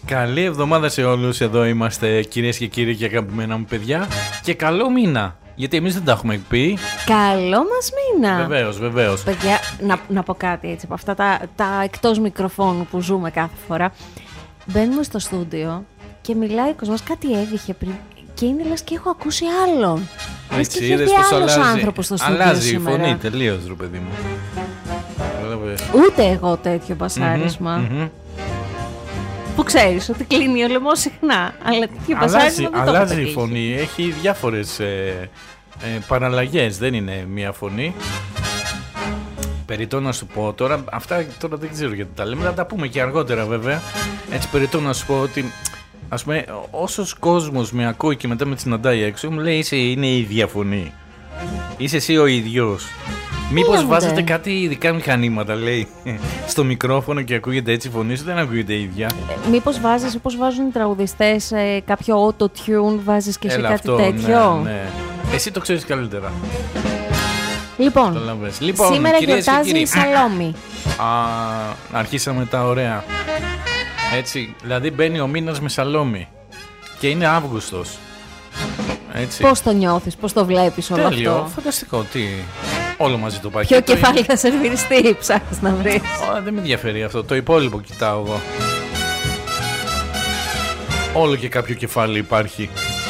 Καλή εβδομάδα σε όλους. Εδώ είμαστε, κυρίες και κύριοι και αγαπημένα μου παιδιά. Και καλό μήνα. Γιατί εμείς δεν τα έχουμε πει. Καλό μας μήνα. Βεβαίως, βεβαίως. Παιδιά, να πω κάτι έτσι από αυτά τα εκτός μικροφώνου που ζούμε κάθε φορά. Μπαίνουμε στο στούντιο και μιλάει ο κόσμος, κάτι έβηχε πριν. Και είναι λες και έχω ακούσει άλλον. Έτσι, είδες πως αλλάζει, στο στούντιο αλλάζει σήμερα. η φωνή τελείως, ρε παιδί μου. Ούτε εγώ τέτοιο μπασάρισμα. Που ξέρεις ότι κλείνει ο λαιμός συχνά. Αλλά τέτοιο μπασάρισμα δεν το έχω αλλάζει η πετύχει. φωνή, έχει διάφορες παραλλαγές, δεν είναι μία φωνή. Περιττό να σου πω τώρα, αυτά τώρα δεν ξέρω γιατί τα λέμε, θα τα πούμε και αργότερα βέβαια. Έτσι περιττό να σου πω ότι, ας πούμε, όσος κόσμος με ακούει και μετά με συναντάει έξω, μου λέει είναι η ίδια φωνή. Είσαι εσύ ο ίδιος. Μήπως βάζετε κάτι ειδικά μηχανήματα, λέει, στο μικρόφωνο και ακούγεται έτσι η φωνή σου, δεν ακούγεται η ίδια. Μήπως βάζεις, όπως βάζουν οι τραγουδιστές, κάποιο auto-tune, βάζεις και εσύ κάτι αυτό, τέτοιο. Ναι. Εσύ το ξέρεις καλύτερα. Λοιπόν, σήμερα γιορτάζει η Σαλόμη. Αρχίσαμε τα ωραία. Έτσι, δηλαδή μπαίνει ο μήνας με Σαλόμη. Και είναι Αύγουστος. Έτσι. Πώς το νιώθεις, πώς το βλέπεις όλο Τέλειο, αυτό? φανταστικό, τι. Όλο μαζί το πακέτο. Ποιο κεφάλι θα σερβιριστεί, ψάχνεις να βρεις? Δεν με ενδιαφέρει αυτό, το υπόλοιπο κοιτάω εγώ. Όλο και κάποιο κεφάλι υπάρχει.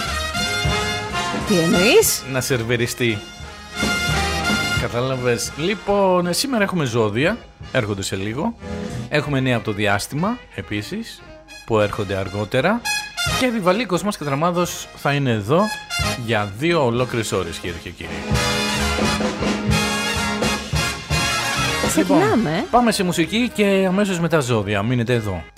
Τι εννοείς? Να σερβιριστεί. Κατάλαβες. Λοιπόν, σήμερα έχουμε ζώδια, έρχονται σε λίγο. Έχουμε νέα από το διάστημα, επίσης, που έρχονται αργότερα. Και Βιβαλίκος μας Κατραμάδος θα είναι εδώ για 2 ολόκληρες ώρες, κύριε και κύριοι. Ξεκινάμε. Πάμε σε μουσική και αμέσως μετά ζώδια. Μείνετε εδώ.